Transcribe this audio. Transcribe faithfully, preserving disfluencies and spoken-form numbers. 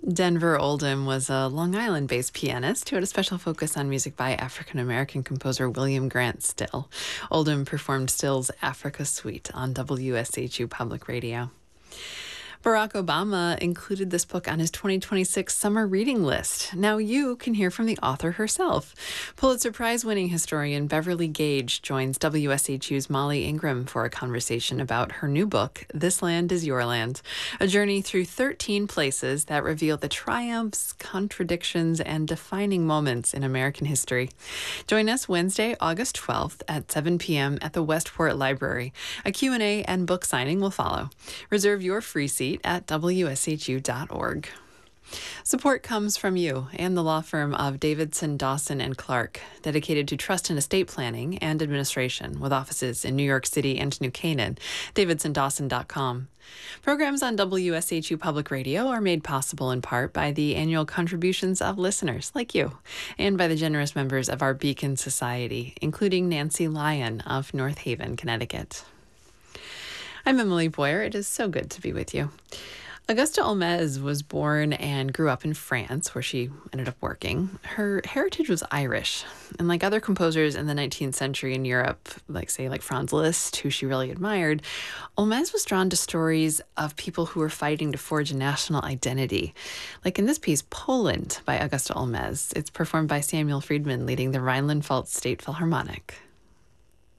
Denver Oldham was a Long Island-based pianist who had a special focus on music by African-American composer William Grant Still. Oldham performed Still's Africa Suite on W S H U Public Radio. Barack Obama included this book on his twenty twenty-six summer reading list. Now you can hear from the author herself. Pulitzer Prize-winning historian Beverly Gage joins W S H U's Molly Ingram for a conversation about her new book, This Land is Your Land, a journey through thirteen places that reveal the triumphs, contradictions, and defining moments in American history. Join us Wednesday, August twelfth at seven p.m. at the Westport Library. A Q and A and book signing will follow. Reserve your free seat at W S H U dot org. Support comes from you and the law firm of Davidson, Dawson and Clark, dedicated to trust and estate planning and administration with offices in New York City and New Canaan. Davidson Dawson dot com. Programs on W S H U Public Radio are made possible in part by the annual contributions of listeners like you and by the generous members of our Beacon Society, including Nancy Lyon of North Haven, Connecticut. I'm Emily Boyer. It is so good to be with you. Augusta Olmez was born and grew up in France, where she ended up working. Her heritage was Irish, and like other composers in the nineteenth century in Europe, like say like Franz Liszt, who she really admired, Olmez was drawn to stories of people who were fighting to forge a national identity. Like in this piece, Poland by Augusta Olmez. It's performed by Samuel Friedman, leading the Rhineland-Pfalz State Philharmonic.